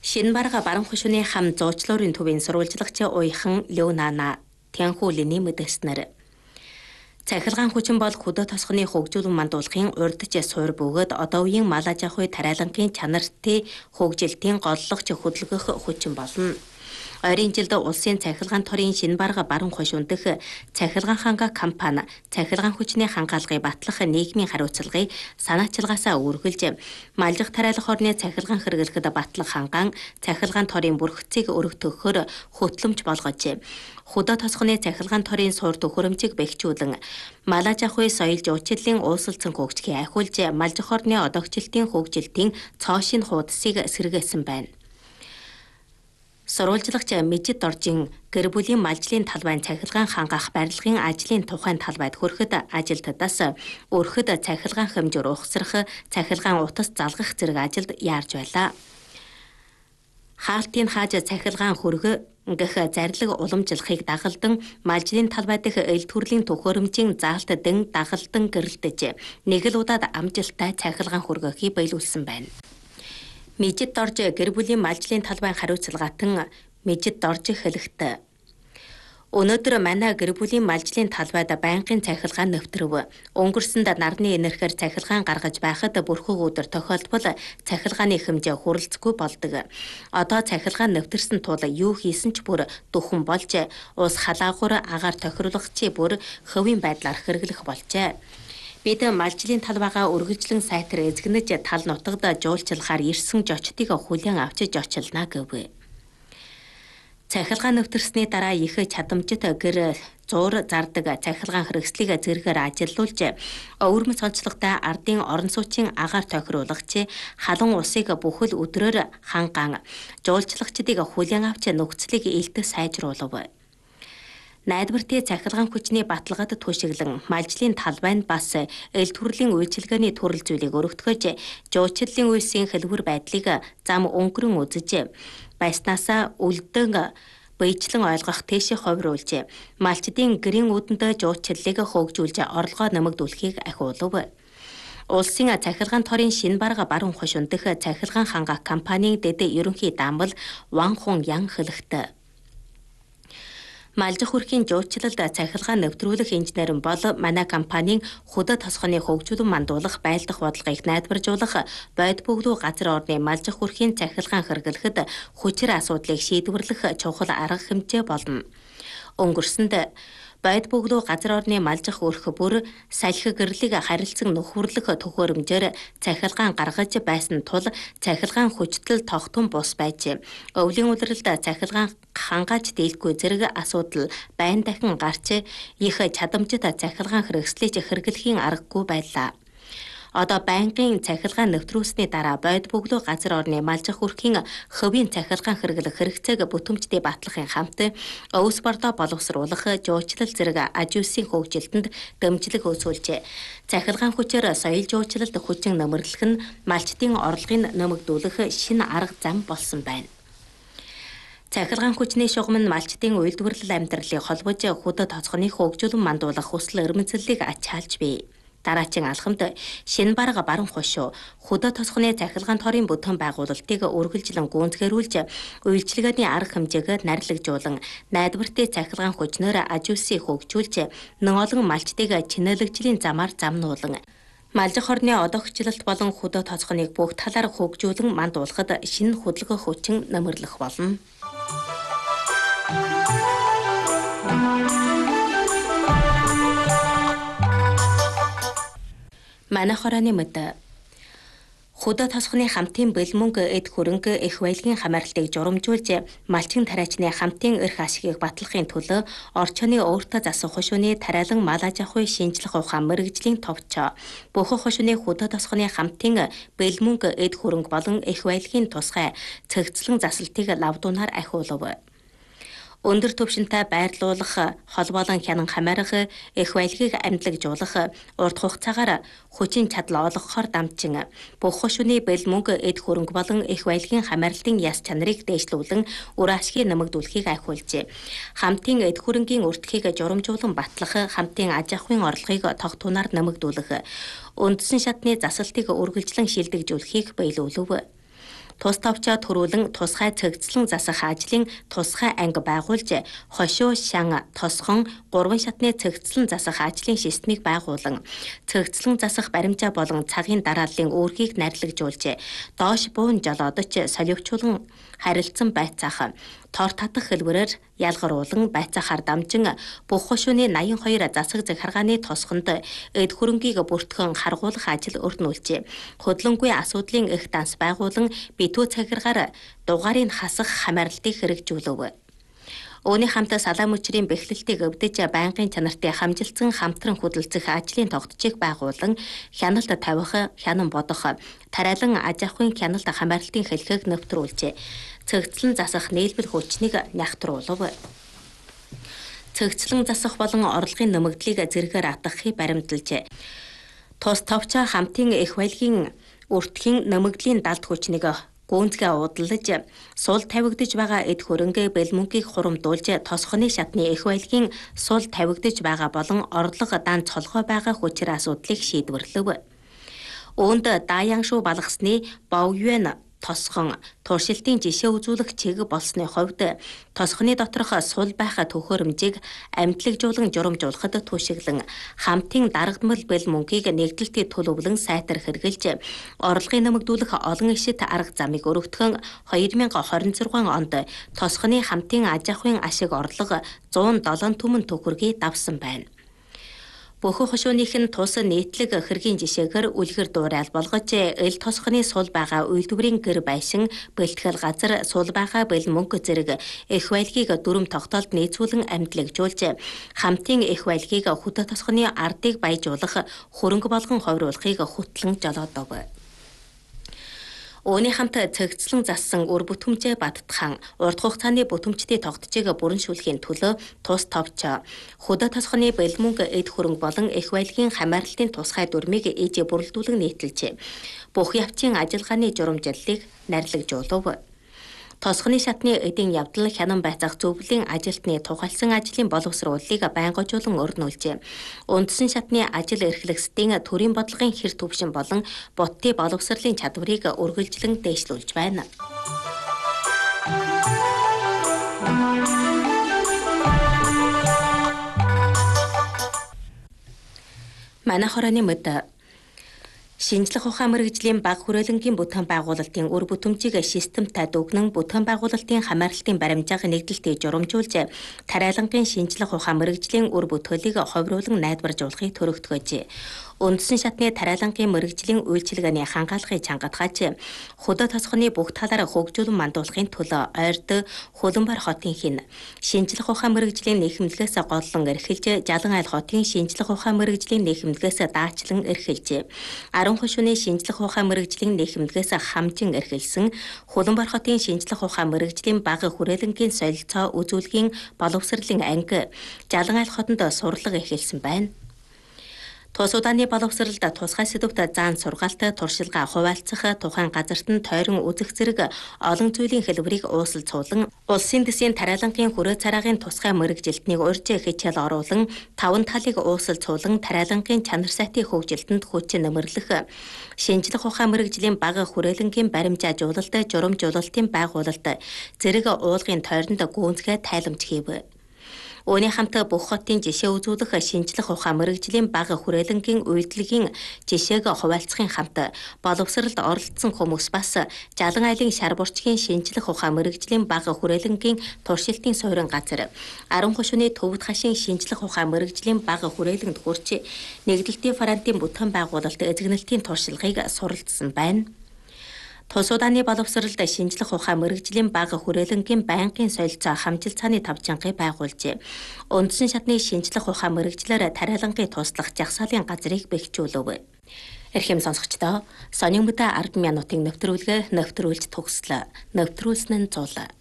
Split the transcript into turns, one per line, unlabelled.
Шинбарга баран хушууны хам зуучлуурын төвийн сурвалжлагч уяхан Леонана Тянхуулины мэдгэснээр цахилгаан хүчин бол хөдөө тосгоны хөгжүүлэн мандуулахын урдч суур бөгөөд одоо үеийн мал аж ахуй тариалангийн чанартай хөгжилтийн голлогч хөдөлгөх хүчин болно. Ойрын жилд улсын цахилгаан торын Шинбарга баран хушуун дэх цахилгаан ханга компани цахилгаан хүчний хангаалгыг батлах нийгмийн хариуцлагыг санаачилгаасаа үргэлж малжих тариалах орны цахилгаан хэрэглэхэд батлах хангаан цахилгаан торын бүрхцийг өргөтгөхөөр хөтлөмж болгож хөдөө тосгоны цахилгаан торын суур төхөөрөмжийг бэхжүүлэн мал аж ахуй соёл жуулчлалын уулсалцсан хөгжлийг ахиулж малжих орны одогчлтын хөгжилтийн цоошин хуудсыг сэргээсэн байна. Сурвалжлагч Мэжид Доржин гэр бүлийн малжлын талбайн цахилгаан хангаах барилгын ажлын тухайн талбайд хүрэхэд ажилтдаас өрхөд цахилгаан хэмжээр ухсрах, цахилгаан утас залгах зэрэг ажилд яарж байлаа. Хаалтын хааж цахилгаан хөргө гэх зарлиг уламжлахыг дагалдан малжлын талбай дэх эл төрлийн төхөөрөмжийн заалт дэн дагалдан гэрэлтэж нэг л удаад амжилттай цахилгаан хөргөхийг биелүүлсэн байна. Мэжид Дорж гэр бүлийн малжлын талбайн хариуцлагаатан Мэжид Дорж хэлэхдээ өнөөдөр манай гэр бүлийн малжлын талбайд байнгын цахилгаан нэвтрэв. Өнгөрсөнд нарны энергээр цахилгаан гаргаж байхад бүрхэг өдөр тохиолдвол цахилгааны хэмжээ хүрэлцэхгүй болдог. Одоо цахилгаан нэвтэрсэн тул юу хийсэн ч бүр дөхөн болж ус халаагуур агаар тохируулах чи бүр хөвийн байдлаар хэрэглэх болжээ. Бид малжлын талбайгаа үргэлжлэн сайтар эзэгнэж тал нутагд жуулчлахаар ирсэн жочдыг хүлээн авчиж очилна гэв. Цахилгаан нэвтэрсний дараа их чадамжит гэр зуур зардаг цахилгаан хэрэгслийг зэрэгээр ажилуулж өвөрмөц онцлогтой ардын орон сууцын агаар тохируулагч халуун усыг бүхэл өдрөөр хангаан жуулчлагчдыг хүлээн авч нөхцөлийг илт сайжруулав. Найдвартай цахилгаан хүчний баталгаад түшиглэн малжлын талбайд бас эл төрлийн үйлчилгээний төрөл зүйлийг өргөтгөж жуулчлалын үйлсийн хэлбэр байдлыг зам өнгөрөн үзэж байснаасаа үлдэн бийчлэн ойлгох тийшээ ховруулж малчдын гэрийн үүдэнд жуулчлалыг хөгжүүлж орлогоо нэмэгдүүлэхийг ахиулав. Улсын цахилгаан торын Шинбарга баруун хушуун дэх цахилгаан хангаах компанийн дэд ерөнхий даамал Ван Хун Ян хэлэхдээ малжих хүрхийн жуулчлалд цахилгаан нэвтрүүлэх инженер нь бол манай компанийн хөдөө тосгоны хөгжүүлэн мандуулах байлдах бодлогыг найдваржуулах бойд бөгдөө газар орны малжих хүрхийн цахилгаан хэрэглэхэд хүчээр асуудлыг шийдвэрлэх чухал арга хэмжээ болно. Өнгөрсөнд бойд бөгдөө газар орны малжих өрх бүр салхи гэрлийг харилцан нөхөрлөх төхөөрөмжөөр цахилгаан гаргаж байсан тул цахилгаан хүчтэл тогтун бус байж өвлийн улиралд цахилгаан хангааж дийлэхгүй зэрэг асуудал байн дахин гарч их чадамжит цахилгаан хэрэгслийг хэрэглэхийн аргагүй байлаа. Одоо байнгын цахилгаан нэвтрүүлсний дараа бойд бөглөө газар орны малжих хүрхийн хөвийн цахилгаан хэрэглэх хэрэгцээг бүтэмжтэй батлахын хамт өвс бордоо боловсруулах жуулчлал зэрэг аж үйлсийн хөгжилтөнд дэмжлэг өгүүлжээ. Цахилгаан хүчээр соёл жуулчлалд хүчин нэмэрлэх нь малчдын орлогыг нэмэгдүүлэх шинэ арга зам болсон байна. Цахилгаан хүчний шугам нь малчдын үйлдвэрлэл амьдралыг холбож хөдөө тосгоны хөгжүүлэн мандуулах хүсэл эрмэлзлийг ачаалж бий. Дараагийн алхамд Шинбарга баруун хушуу хөдөө тосгоны цахилгаан торын бүтээн байгуулалтыг үргэлжлэн гүйцэтгүүлж үйлчилгээний арга хэмжээг нарлагжуулан найдвартай цахилгаан хүчнээр аж үйлсийг хөгжүүлж нэн олон малчдыг чинэлэгжлийн замаар замнуулан малжих орны одогчлолт болон хөдөө тосгоныг бүх талаар хөгжүүлэн мандуулахад шинэ хөдөлгөөн хүчин нэмэрлэх болно. Манай хорооны мэд хөдөө тосгоны хамтын бэлмөнг эд хөрөнгө их баялагын хамаарлалтыг журамжуулж малчин тариачны хамтын эрх ашигыг батлахын төлөө орчооны өөртөө засах хушууны тариалан мал аж ахуй шинжлэх ухаан мэргэжлийн товч бүх хушууны хөдөө тосгоны хамтын бэлмөнг эд хөрөнгө болон их баялагын тусгай цэгцлэн заслалтыг лавдуунаар ахиулав. Өндөр түвшинтэй байрлуулах, холбоолон хянан хамаарах, их баялагыг амжилтжуулах, урт хугацаагаар хүчин чадал олгохоор дамжин бүх хушууны бэлмөнг эд хөрөнгө болон их баялагын хамаарлалтын яс чанарыг дээшлүүлэн үр ашгийг нэмэгдүүлэхийг ахиулжээ. Хамтын эд хөрөнгийн өртгийг журамжуулан батлах, хамтын аж ахуйн орлогыг тогтунаар нэмэгдүүлэх, үндсэн шатны засалтыг үргэлжлэн шилдэгжүүлэхийг биелүүлв. Тус товчоо төрүүлэн тусгай цэгцлэн засах ажлын тусгай анги байгуулж, хошуу, шан, тосгон 3 шатны цэгцлэн засах ажлын системийг байгуулан, цэгцлэн засах баримжаа болон цагийн дарааллын үүргийг нарлагжуулж, доош буун жолоодож солиовчулан харилцан байцаах, тор татах хэлбэрээр ялгаруулан байцаахаар дамжин бүх хошууны 82 засаг захиргааны тосгонд эд хөрөнгийг бүртгэн харгуулах ажил өрнүүлжээ. Хөдлөнгүй асуудлын их данс байгуулан битүү цагиргаар дугаарыг хасах хамааралтыг хэрэгжүүлв. Үүний хамт салаа мөчрийн бэхлэлтийг өвдөж байнгын чанартай хамжилтсан хамтран хөдөлцөх ажлын тогтцыг байгуулан хяналт тавих, хянан бодох, тариалан аж ахуйн хяналт хамаарлтын хэлхийг нэвтрүүлжээ. Цэгцлэн засах нийлбэр хүчнийг нягтруулв. Цэгцлэн засах болон орлогын нэмэгдлийг зэрэгээр атгахыг баримталжээ. Тус товчоо хамтын их байлгийн өртгийн нэмэгдлийн далд хүчнийг гүнзгий удалж, сул тавигдж байгаа эд хөрөнгө бэл мөнгийг хурамдуулж, тосхоны шатны их байлгийн сул тавигдж байгаа болон орлого дан цолгой байгаа хүчээр асуудлыг шийдвэрлэв. Үүнд даянгшуу балгасны Бовюэн тосхон туршилтын жишээ үзүүлэх чиг болсны хувьд тосхоны доторх сул байх төхөөрөмжийг амтлагжуулан журамжуулахад түшиглэн хамтын дарагдмал бэл мөнгийг нэгдэлтийн төлөвлөн сайтар хэрэгжилж орлогын нэмэгдүүлэх олон ишит арга замыг өргөтгөн 2026 онд тосхоны хамтын аж ахуйн ашиг орлого 107 түмэн төгрөгийг давсан байна. Бүх хошууных нь тус нийтлэг хэргийн жишээгээр үлгэр дуурайл болгож эл тосхоны сул байгаа үйлдвэрийн гэр байшин бэлтгэл газар сул байгаа бэл мөнгө зэрэг их байлгийг дүрм тогтоолд нийцүүлэн амтлагжуулж хамтын их байлгийг хөдөө тосхоны ардыг баяжуулах хөрөнгө болгон ховруулахыг хөтлөн жолоодов. Үүний хамт цэгцлэн зассан үр бүтэмжээ баттхан урт хугацааны бүтэмжтэй тогтцыг бүрэншүүлэхийн төлөө тус товч хөдөө тосхоны бэл мөнгө эд хөрөнгө болон их байлгийн хамаарлалтын тусгай дүрмийг ээж бүрэлдүүлэн нийтэлжээ. Бүх явцын ажиллагааны журамжлалыг нарлагжуулв. Тосхоны шатны эдийн явдал хянан байцаах зөвлөлийн ажилтны тухайлсан ажлын боловсруулалтыг байнгажуулан өрнүүлжээ. Үндсэн шатны ажил эрхлэгсдийн төрийн бодлогын хэр төвшин болон буддын боловсролын чадварыг үргэлжлэн дээшлүүлж байна. Манай хорооны мэд шинжлэх ухаан мэргэжлийн баг хүрээлэнгийн бүтээн байгуулалтын үр бүтэмжийг системтай дүгнэн бүтээн байгуулалтын хамаарлалтын баримжааг нэгдэлтийг журамжуулж, тариалангийн шинжлэх ухаан мэргэжлийн үр бүтээлийг ховруулан найдваржуулахыг төрөгдгөөж, үндсэн шатны тариалангийн мэргэжлийн үйлчилгээний хангаалгыг чангатгаач, хөдөө тосхоны бүх талаараа хөгжүүлэн мандуулахын төлөө ойрд Хөлөнбар хотын хин шинжлэх ухаан мэргэжлийн нэхэмлэгээс голлон эрхэлж, Жалан айл хотын шинжлэх ухаан мэргэжлийн нэхэмлэгээс даачлан эрхэлж, 10 хошууны шинжлэх ухаан мэргэжлийн нэхэмлэгээс хамжин эрхэлсэн Хөлөнбар хотын шинжлэх ухаан мэргэжлийн баг хүрээлэнгийн солилцоо үзүүлгийн боловсролын анги Жалан айл хотод сурлага эхэлсэн байна. Тус удааны боловсролд тусгай сэдвт заан сургаалт, туршилгаа хуваалцах, тухайн газарт нь тойрон үзэх зэрэг олон зүйлийн хэлбэрийг уусалцуулан, улсын дэсийн тариалангийн хүрээ цараагийн тусгай мэргэжилтнийг урьж хичээл оруулан, таван талыг уусалцуулан тариалангийн чанар сайтын хөгжилтөнд хүч нэмэрлэх, шинжлэх ухаан мэргэжлийн бага хүрээлэнгийн баримжаажуулалт, журамжуулалтын байгуулалт зэрэг уулгын тойронд гүнзгий тайламж хийв. Үүний хамт бүх хотын жишээ үзүүлэх шинжлэх ухаан мэргэжлийн бага хүрээлэнгийн үйлдэлгийн жишээг хуваалцахын хамт боловсролд оролцсон хүмүүс бас Жалан айлын шар бурчгийн шинжлэх ухаан мэргэжлийн бага хүрээлэнгийн туршилтын суурин газар 10 хошууны төвд хашийн шинжлэх ухаан мэргэжлийн бага хүрээлэнд хүрч нэгдэлтийн фронтын бүтээн байгуулалт эзэгнэлтийн туршилгыг суралцсан байна. Тус удааны боловсролд шинжлэх ухаан мэргэжлийн бага хүрээлэнгийн байнгын солилцоо хамжилт цааны тавчингыг байгуулжээ. Үндсэн шатны шинжлэх ухаан мэргэжлэр тариалангийн туслах жагсаалын газрыг бэхжүүлв. Эрхэм сонсогчдоо, сонин мэдээ 10 минутын нэвтрүүлгээ нэвтрүүлж төгслөө. Нэвтрүүлсэн нь зул.